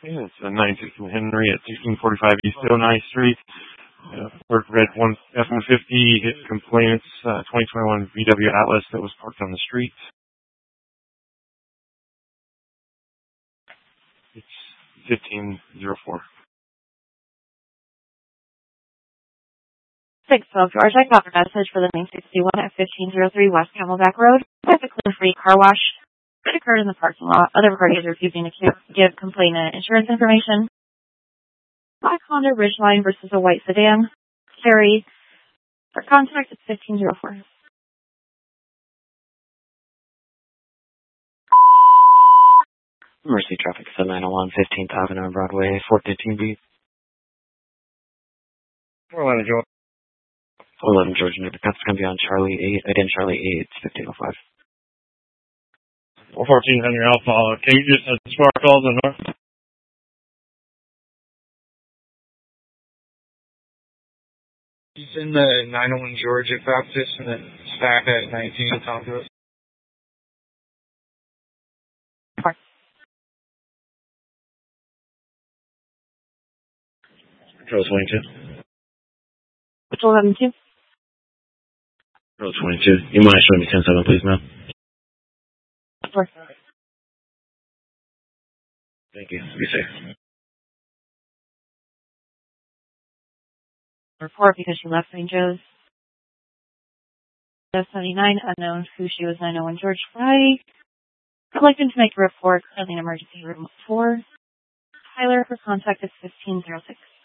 Yeah, it's 960 Henry at 1645 East Illinois Street. Ford Red F-150 hit complainants 2021 VW Atlas that was parked on the street. It's 1504. Thanks, George. I got a message for the 961 at 1503 West Camelback Road. That's a clear-free car wash. It occurred in the parking lot. Other parties refusing to give complainant insurance information. Black Honda Ridgeline versus a white sedan. Carry. For contact, it's 1504. Mercy Traffic 7901 15th Avenue Broadway, 415B. 411 George. 411 George. That's going to be on Charlie 8. Again, Charlie 8. It's 1505. 414 Henry Alpha. Can you just spark all the north? He's in the 901 Georgia Baptist and then stack at 19 Tom Cruise. Control 22. Control 72. Control 22. You mind showing me 10-7, please, ma'am? Sure. Thank you. Be safe. Report because she left St. Joe's. 79, unknown who she was, 901 George Friday. Selected to make a report, currently in emergency room 4. Tyler, her contact is 1506.